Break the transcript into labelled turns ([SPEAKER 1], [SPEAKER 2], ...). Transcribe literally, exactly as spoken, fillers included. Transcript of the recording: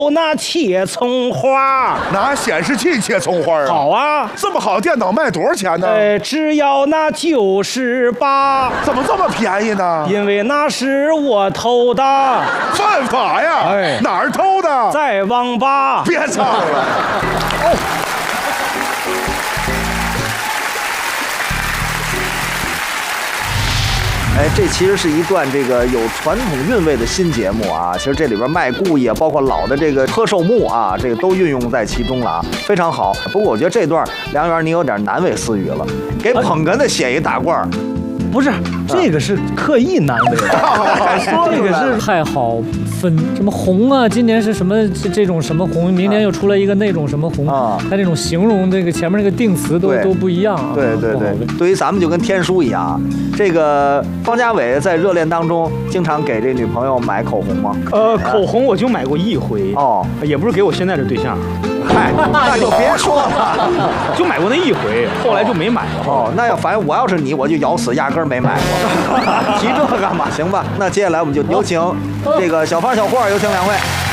[SPEAKER 1] 那切葱花，
[SPEAKER 2] 拿显示器切葱花啊？
[SPEAKER 1] 好啊，
[SPEAKER 2] 这么好电脑卖多少钱呢？
[SPEAKER 1] 呃，只要那九十八，
[SPEAKER 2] 怎么这么便宜呢？
[SPEAKER 1] 因为那是我偷的，
[SPEAKER 2] 犯法呀！
[SPEAKER 1] 哎，
[SPEAKER 2] 哪儿偷的？
[SPEAKER 1] 在网吧。
[SPEAKER 2] 别唱了。哦。
[SPEAKER 3] 哎，这其实是一段这个有传统韵味的新节目啊。其实这里边卖故意啊，包括老的这个贺寿木啊，这个都运用在其中了啊，非常好。不过我觉得这段梁元你有点难为思雨了，给捧哏的写一打褂。
[SPEAKER 1] 不是，这个是刻意难为的，
[SPEAKER 4] 这个是太好分，什么红啊，今年是什么这种什么红，明年又出来一个那种什么红啊，它这种形容这个前面那个定词都都不一样啊。
[SPEAKER 3] 对对对，对于咱们就跟天书一样。这个方家伟在热恋当中经常给这女朋友买口红吗？
[SPEAKER 1] 呃，口红我就买过一回
[SPEAKER 3] 哦，
[SPEAKER 1] 也不是给我现在的对象。
[SPEAKER 3] 嗨，那就别说了，
[SPEAKER 1] 就买过那一回，后来就没买了。
[SPEAKER 3] 哦，那要反正我要是你，我就咬死，压根儿没买过。提这干嘛？行吧，那接下来我们就有请这个小方小霍，有请两位。